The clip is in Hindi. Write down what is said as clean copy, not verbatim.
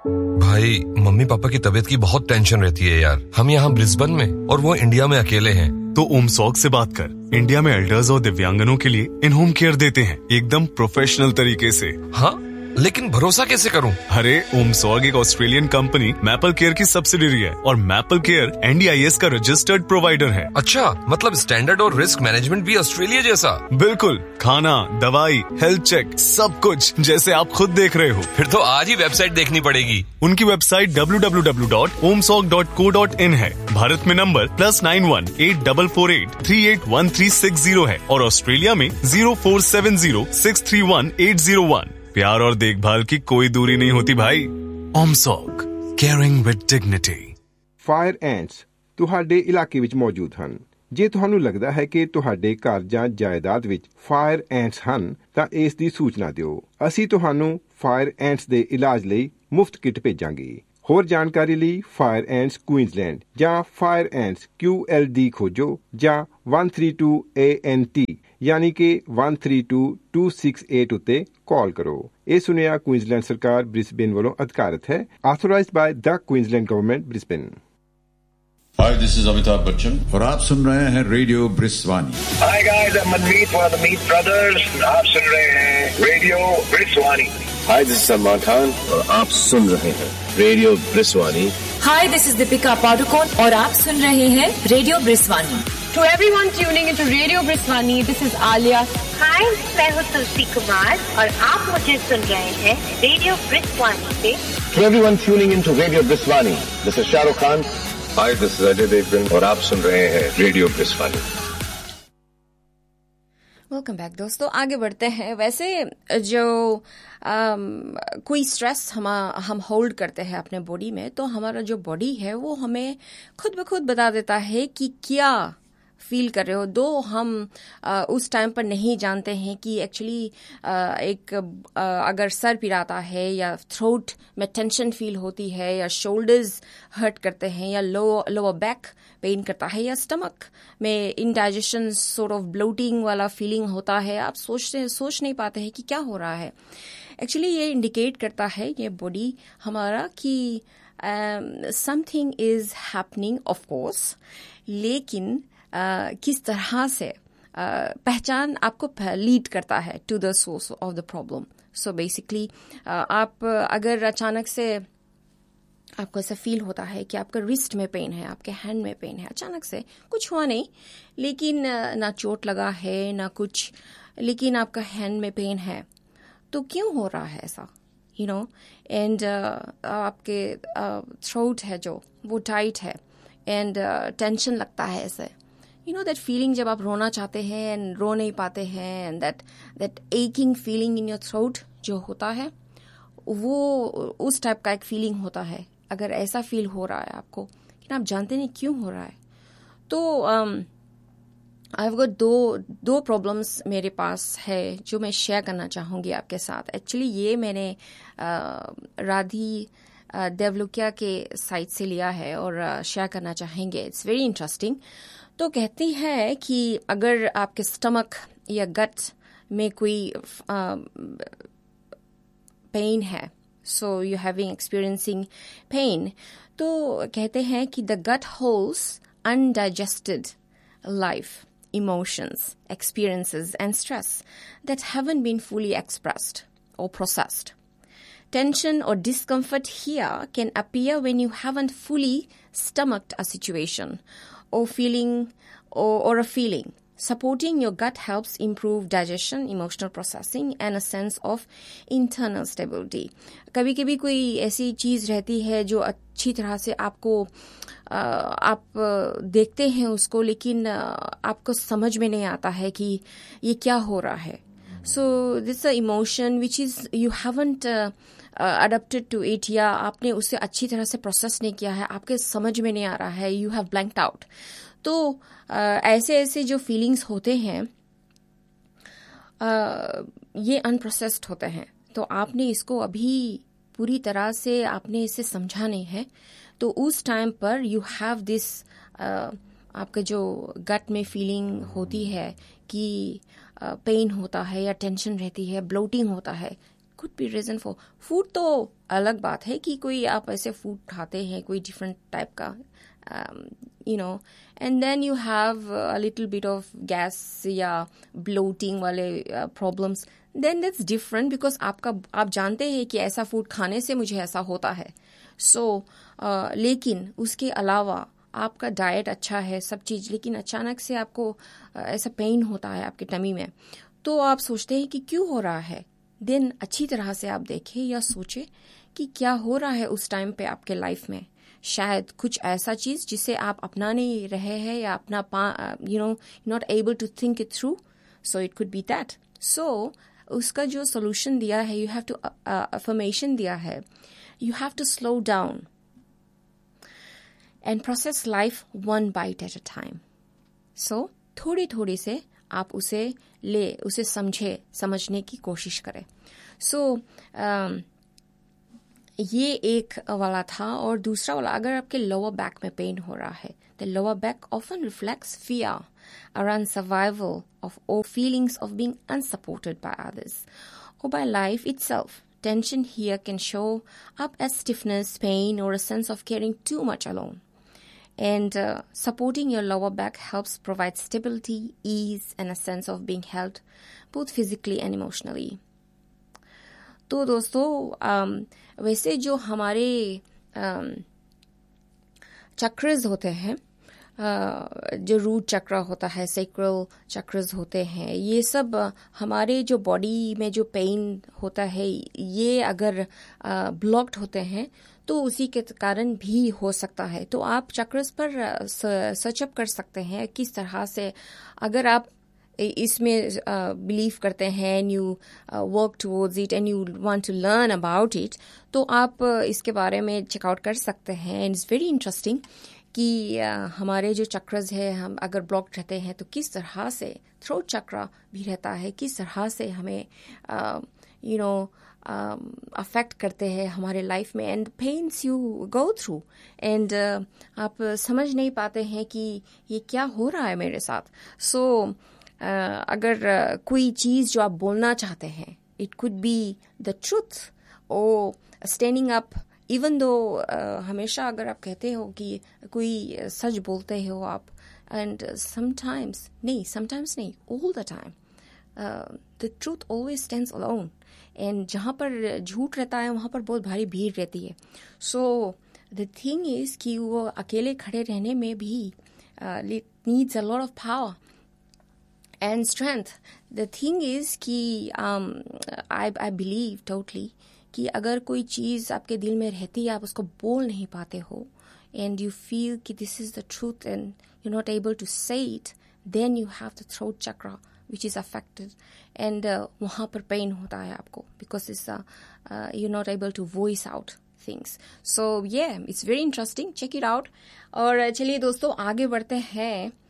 भाई, मम्मी पापा की तबीयत की बहुत टेंशन रहती है यार। हम यहाँ ब्रिस्बेन में और वो इंडिया में अकेले हैं। तो ओमसॉग से बात कर। इंडिया में एल्डर्स और दिव्यांगनों के लिए इन होम केयर देते हैं, एकदम प्रोफेशनल तरीके से। हाँ, लेकिन भरोसा कैसे करूं? अरे ओमसॉग एक ऑस्ट्रेलियन कंपनी मैपल केयर की सब्सिडियरी है और मैपल केयर NDIS का रजिस्टर्ड प्रोवाइडर है। अच्छा, मतलब स्टैंडर्ड और रिस्क मैनेजमेंट भी ऑस्ट्रेलिया जैसा? बिल्कुल, खाना, दवाई, हेल्थ चेक, सब कुछ जैसे आप खुद देख रहे हो। फिर तो आज ही वेबसाइट देखनी पड़ेगी। उनकी वेबसाइट www.omsog.co.in है। भारत में नंबर +91 8448 381360 है और ऑस्ट्रेलिया में 0470 631 801। प्यार और देखभाल की कोई दूरी नहीं होती भाई। ओमसॉग, caring with dignity. Fire ants ਤੁਹਾਡੇ ਇਲਾਕੇ ਵਿੱਚ ਮੌਜੂਦ ਹਨ। ਜੇ ਤੁਹਾਨੂੰ ਲੱਗਦਾ ਹੈ ਕਿ ਤੁਹਾਡੇ ਘਰ ਜਾਂ ਜਾਇਦਾਦ ਵਿੱਚ ਫਾਇਰ ਐਂਟਸ ਹਨ ਤਾਂ ਇਸ ਦੀ ਸੂਚਨਾ ਦਿਓ। ਅਸੀਂ ਤੁਹਾਨੂੰ ਫਾਇਰ ਐਂਟਸ ਦੇ ਇਲਾਜ ਲਈ ਮੁਫਤ ਕਿੱਟ ਭੇਜਾਂਗੇ। ਹੋਰ ਜਾਣਕਾਰੀ ਲਈ ਫਾਇਰ ਐਂਟਸ ਕੁਈਨਜ਼ਲੈਂਡ ਜਾਂ ਫਾਇਰ ਐਂਟਸ QLD ਖੋਜੋ ਜਾਂ 132 ANT यानी कि 132268 उत्ते कॉल करो। ये सुनिया क्वींसलैंड सरकार ब्रिस्बेन वालों अधिकारित है, authorised by the Queensland government Brisbane. Hi, this is Amitabh Bachchan और आप सुन रहे हैं radio ब्रिस्वानी। Hi guys, I'm Manmeet from the Meet Brothers। आप सुन रहे हैं radio ब्रिस्वानी। Hi, this is Salman Khan और आप सुन रहे हैं radio ब्रिस्वानी। Hi, this is Deepika Padukone और आप सुन रहे हैं radio ब्रिस्वानी। To everyone tuning into Radio Briswani, this is Alia. Hi, मैं हूँ तुलसी कुमार और आप मुझे सुन रहे हैं रेडियो ब्रिस्वानी से। To everyone tuning into Radio Briswani, this is Shah Rukh Khan. Hi, this is Ajay Devgan और आप सुन रहे हैं रेडियो ब्रिस्वानी। वेलकम बैक दोस्तों, आगे बढ़ते हैं। वैसे जो कोई स्ट्रेस हम होल्ड करते हैं अपने बॉडी में, तो हमारा जो बॉडी है वो हमें खुद ब खुद बता देता है कि क्या फील कर रहे हो। दो हम उस टाइम पर नहीं जानते हैं कि एक्चुअली अगर सर पिराता है या थ्रोट में टेंशन फील होती है या शोल्डर्स हर्ट करते हैं या लोअर बैक पेन करता है या स्टमक में इंडाइजेशन सॉर्ट ऑफ ब्लोटिंग वाला फीलिंग होता है, आप सोच नहीं पाते हैं कि क्या हो रहा है। एक्चुअली ये इंडिकेट करता है ये बॉडी हमारा कि something is happening of course, लेकिन किस तरह से पहचान आपको लीड करता है to the source of the problem. So basically आप अगर अचानक से आपको ऐसा फील होता है कि आपका रिस्ट में पेन है, आपके हैंड में पेन है, अचानक से कुछ हुआ नहीं, लेकिन ना चोट लगा है ना कुछ, लेकिन आपका हैंड में पेन है, तो क्यों हो रहा है ऐसा, यू नो। एंड आपके थ्रोट है जो वो टाइट है एंड टेंशन लगता है ऐसे, you know that feeling जब आप रोना चाहते हैं and रो नहीं पाते हैं, and that aching feeling in your throat जो होता है वो उस टाइप का एक फीलिंग होता है। अगर ऐसा फील हो रहा है आपको लेकिन आप जानते नहीं क्यों हो रहा है, तो आई हैव गॉट दो प्रॉब्लम्स मेरे पास है जो मैं शेयर करना चाहूँगी आपके साथ। एक्चुअली ये मैंने राधी देवलुकिया के साइट से लिया है और शेयर करना चाहेंगे। It's very interesting. तो कहती है कि अगर आपके स्टमक या गट में कोई पेन है, so you having experiencing pen, तो कहते हैं कि the gut holds undigested life, emotions, experiences and stress that haven't been fully expressed or processed. Tension or discomfort here can appear when you haven't fully stomached a situation or feeling or a feeling. Supporting your gut helps improve digestion, emotional processing and a sense of internal stability. कभी-कभी कोई ऐसी चीज रहती है जो अच्छी तरह से आपको आप देखते हैं उसको, लेकिन आपको समझ में नहीं आता है कि ये क्या हो रहा है। So this is an emotion which is you haven't adapted to it, या आपने उसे अच्छी तरह से प्रोसेस नहीं किया है, आपके समझ में नहीं आ रहा है, you have blanked out. तो ऐसे जो फीलिंग्स होते हैं ये अनप्रोसेस्ड होते हैं, तो आपने इसको अभी पूरी तरह से आपने इसे समझा नहीं है, तो उस टाइम पर यू हैव दिस आपका जो गट में फीलिंग होती है कि पेन होता है या टेंशन रहती है, ब्लोटिंग होता है, could be reason for food. तो अलग बात है कि कोई आप ऐसे फूड खाते हैं कोई different type का and then you have a little bit of gas या bloating वाले problems, then that's different because आप जानते हैं कि ऐसा फूड खाने से मुझे ऐसा होता है. लेकिन उसके अलावा आपका डाइट अच्छा है सब चीज़, लेकिन अचानक से आपको ऐसा पेन होता है आपके टमी में, तो आप सोचते हैं कि क्यों हो रहा है. देन अच्छी तरह से आप देखें या सोचें कि क्या हो रहा है उस टाइम पे आपके लाइफ में. शायद कुछ ऐसा चीज़ जिसे आप अपना नहीं रहे हैं या अपना not able to think it through, so it could be that. सो उसका जो सोल्यूशन दिया है, यू हैव टू अफर्मेशन दिया है, you have to slow down and process life one bite at a time. So थोड़ी थोड़ी से आप उसे समझने की कोशिश करें. So ये एक वाला था. और दूसरा वाला, अगर आपके लोअर बैक में पेन हो रहा है, the lower back often reflects fear around survival or feelings of being unsupported by others or by life itself. Tension here can show up as stiffness, pain, or a sense of carrying too much alone. And supporting your lower back helps provide stability, ease, and a sense of being held both physically and emotionally. तो दोस्तों वैसे जो हमारे चक्रास होते हैं, जो रूट चक्र होता है, सैक्रल चक्रास होते हैं, ये सब हमारे जो बॉडी में जो पेन होता है, ये अगर ब्लॉक्ड होते हैं तो उसी के कारण भी हो सकता है. तो आप चक्रास पर सर्च अप कर सकते हैं किस तरह से, अगर आप इसमें बिलीव करते हैं and you work towards it and you want to learn about it, तो आप इसके बारे में चेकआउट कर सकते हैं. एंड इट्स वेरी इंटरेस्टिंग कि हमारे जो चक्रास है, हम अगर ब्लॉक्ड रहते हैं तो किस तरह से थ्रोट चक्र भी रहता है, किस तरह से हमें अफेक्ट करते हैं हमारे लाइफ में, and pains you go through, and आप समझ नहीं पाते हैं कि ये क्या हो रहा है मेरे साथ. सो अगर कोई चीज़ जो आप बोलना चाहते हैं, it could be the truth और स्टैंडिंग अप, इवन दो हमेशा अगर आप कहते हो कि कोई सच बोलते हो आप, एंड समटाइम्स नहीं, all the time the truth always stands alone. And जहाँ पर झूठ रहता है वहाँ पर बहुत भारी भीड़ रहती है. सो द थिंग इज कि वो अकेले खड़े रहने में भी needs a lot of power and strength. The thing is कि आई बिलीव टोटली कि अगर कोई चीज़ आपके दिल में रहती है, आप उसको बोल नहीं पाते हो, एंड यू फील कि this is the truth and you not able to से it, then you have the throat चक्र which is affected, and वहाँ पर पेन होता है आपको, because it's you're not able to voice out things. So yeah, it's very interesting, check it out. और चलिए दोस्तों आगे बढ़ते हैं.